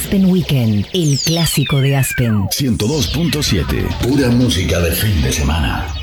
Aspen Weekend, el clásico de Aspen. 102.7, pura música de fin de semana.